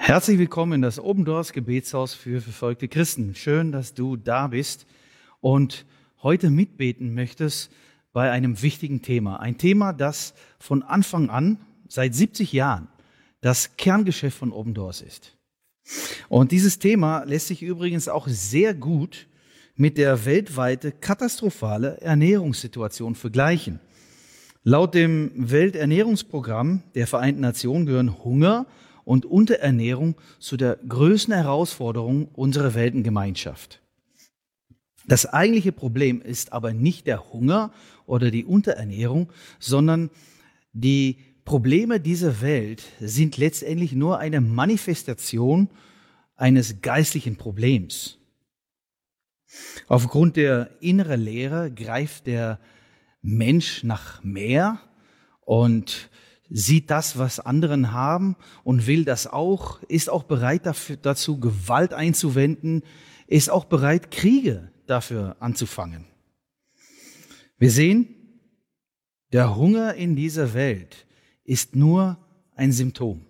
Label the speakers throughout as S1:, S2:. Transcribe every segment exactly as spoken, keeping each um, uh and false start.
S1: Herzlich willkommen in das Obendorfs Gebetshaus für verfolgte Christen. Schön, dass du da bist und heute mitbeten möchtest bei einem wichtigen Thema. Ein Thema, das von Anfang an, seit siebzig Jahren, das Kerngeschäft von Obendorfs ist. Und dieses Thema lässt sich übrigens auch sehr gut mit der weltweite katastrophale Ernährungssituation vergleichen. Laut dem Welternährungsprogramm der Vereinten Nationen gehören Hunger und Unterernährung zu der größten Herausforderung unserer Weltengemeinschaft. Das eigentliche Problem ist aber nicht der Hunger oder die Unterernährung, sondern die Probleme dieser Welt sind letztendlich nur eine Manifestation eines geistlichen Problems. Aufgrund der inneren Leere greift der Mensch nach mehr und sieht das, was anderen haben und will das auch, ist auch bereit dafür, dazu, Gewalt einzuwenden, ist auch bereit, Kriege dafür anzufangen. Wir sehen, der Hunger in dieser Welt ist nur ein Symptom.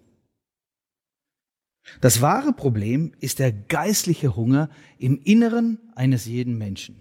S1: Das wahre Problem ist der geistliche Hunger im Inneren eines jeden Menschen.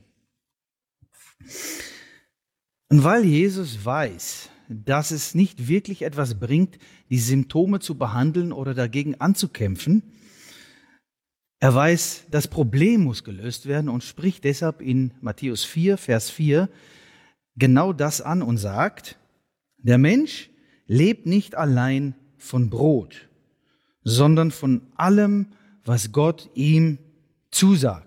S1: Und weil Jesus weiß, dass es nicht wirklich etwas bringt, die Symptome zu behandeln oder dagegen anzukämpfen, er weiß, das Problem muss gelöst werden und spricht deshalb in Matthäus vier, Vers vier genau das an und sagt, der Mensch lebt nicht allein von Brot, sondern von allem, was Gott ihm zusagt.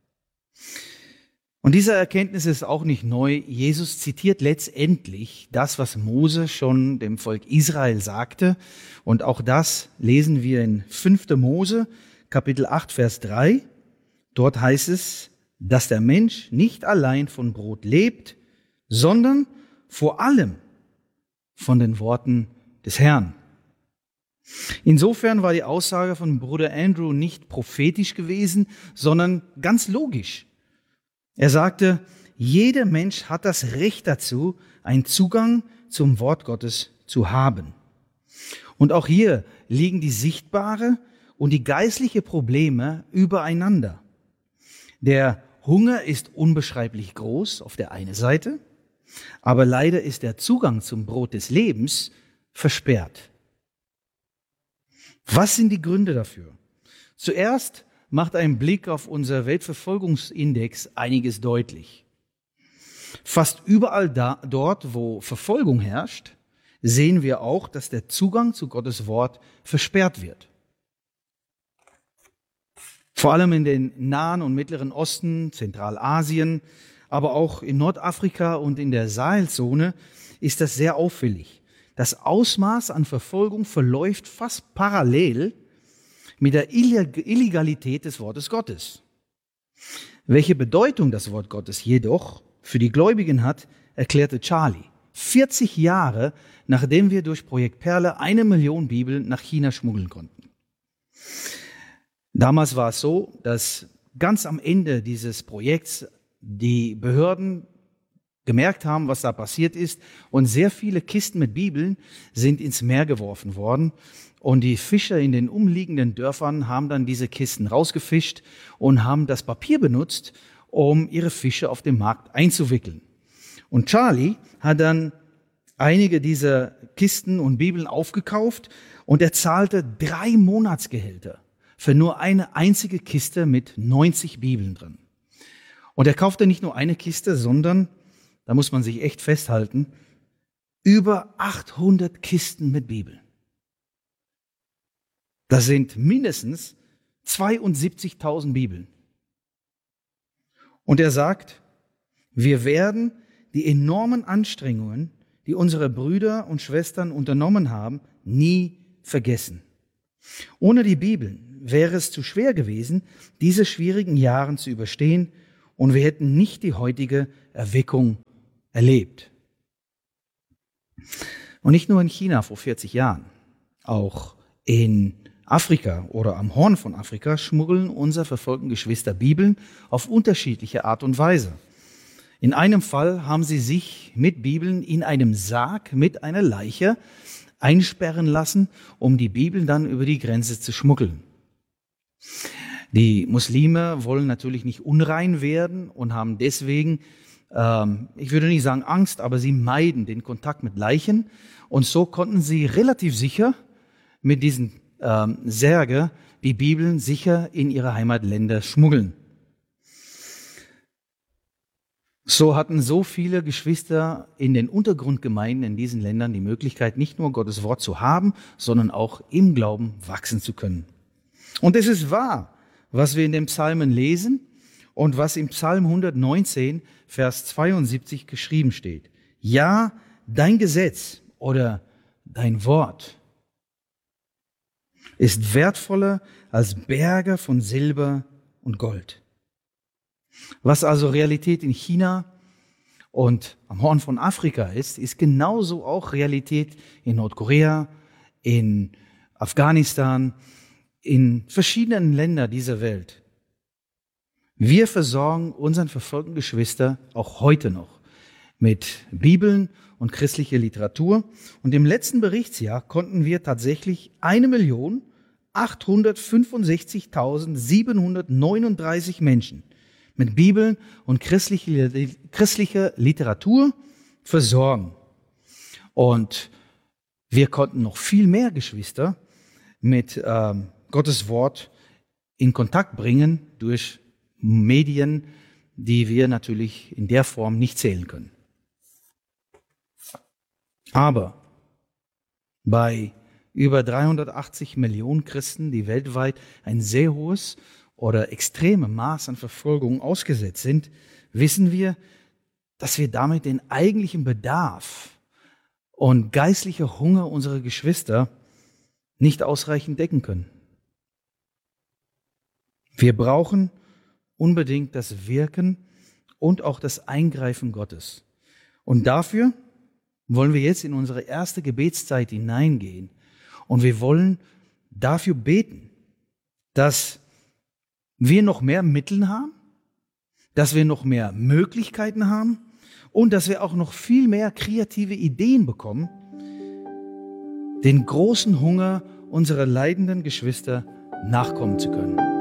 S1: Und diese Erkenntnis ist auch nicht neu. Jesus zitiert letztendlich das, was Mose schon dem Volk Israel sagte. Und auch das lesen wir in fünfter Mose, Kapitel acht, Vers drei. Dort heißt es, dass der Mensch nicht allein von Brot lebt, sondern vor allem von den Worten des Herrn. Insofern war die Aussage von Bruder Andrew nicht prophetisch gewesen, sondern ganz logisch. Er sagte, jeder Mensch hat das Recht dazu, einen Zugang zum Wort Gottes zu haben. Und auch hier liegen die sichtbare und die geistliche Probleme übereinander. Der Hunger ist unbeschreiblich groß auf der einen Seite, aber leider ist der Zugang zum Brot des Lebens versperrt. Was sind die Gründe dafür? Zuerst macht ein Blick auf unser Weltverfolgungsindex einiges deutlich. Fast überall da, dort, wo Verfolgung herrscht, sehen wir auch, dass der Zugang zu Gottes Wort versperrt wird. Vor allem in den Nahen und Mittleren Osten, Zentralasien, aber auch in Nordafrika und in der Sahelzone ist das sehr auffällig. Das Ausmaß an Verfolgung verläuft fast parallel mit der Illegalität des Wortes Gottes. Welche Bedeutung das Wort Gottes jedoch für die Gläubigen hat, erklärte Charlie. vierzig Jahre, nachdem wir durch Projekt Perle eine Million Bibeln nach China schmuggeln konnten. Damals war es so, dass ganz am Ende dieses Projekts die Behörden gemerkt haben, was da passiert ist, und sehr viele Kisten mit Bibeln sind ins Meer geworfen worden. Und die Fischer in den umliegenden Dörfern haben dann diese Kisten rausgefischt und haben das Papier benutzt, um ihre Fische auf dem Markt einzuwickeln. Und Charlie hat dann einige dieser Kisten und Bibeln aufgekauft und er zahlte drei Monatsgehälter für nur eine einzige Kiste mit neunzig Bibeln drin. Und er kaufte nicht nur eine Kiste, sondern, da muss man sich echt festhalten, über achthundert Kisten mit Bibeln. Das sind mindestens zweiundsiebzigtausend Bibeln. Und er sagt, wir werden die enormen Anstrengungen, die unsere Brüder und Schwestern unternommen haben, nie vergessen. Ohne die Bibeln wäre es zu schwer gewesen, diese schwierigen Jahre zu überstehen, und wir hätten nicht die heutige Erweckung erlebt. Und nicht nur in China vor vierzig Jahren, auch in Afrika oder am Horn von Afrika schmuggeln unsere verfolgten Geschwister Bibeln auf unterschiedliche Art und Weise. In einem Fall haben sie sich mit Bibeln in einem Sarg mit einer Leiche einsperren lassen, um die Bibel dann über die Grenze zu schmuggeln. Die Muslime wollen natürlich nicht unrein werden und haben deswegen, ähm, ich würde nicht sagen Angst, aber sie meiden den Kontakt mit Leichen. Und so konnten sie relativ sicher mit diesen ähm, Särge die Bibeln sicher in ihre Heimatländer schmuggeln. So hatten so viele Geschwister in den Untergrundgemeinden in diesen Ländern die Möglichkeit, nicht nur Gottes Wort zu haben, sondern auch im Glauben wachsen zu können. Und es ist wahr, was wir in den Psalmen lesen und was im Psalm hundertneunzehn, Vers zweiundsiebzig geschrieben steht. Ja, dein Gesetz oder dein Wort ist wertvoller als Berge von Silber und Gold. Was also Realität in China und am Horn von Afrika ist, ist genauso auch Realität in Nordkorea, in Afghanistan, in verschiedenen Ländern dieser Welt. Wir versorgen unseren verfolgten Geschwister auch heute noch mit Bibeln und christlicher Literatur. Und im letzten Berichtsjahr konnten wir tatsächlich eine Million achthundertfünfundsechzigtausendsiebenhundertneununddreißig Menschen mit Bibeln und christlicher christliche Literatur versorgen. Und wir konnten noch viel mehr Geschwister mit ähm, Gottes Wort in Kontakt bringen durch Medien, die wir natürlich in der Form nicht zählen können. Aber bei über dreihundertachtzig Millionen Christen, die weltweit ein sehr hohes oder extreme Maß an Verfolgung ausgesetzt sind, wissen wir, dass wir damit den eigentlichen Bedarf und geistlicher Hunger unserer Geschwister nicht ausreichend decken können. Wir brauchen unbedingt das Wirken und auch das Eingreifen Gottes. Und dafür wollen wir jetzt in unsere erste Gebetszeit hineingehen. Und wir wollen dafür beten, dass wir noch mehr Mittel haben, dass wir noch mehr Möglichkeiten haben und dass wir auch noch viel mehr kreative Ideen bekommen, den großen Hunger unserer leidenden Geschwister nachkommen zu können.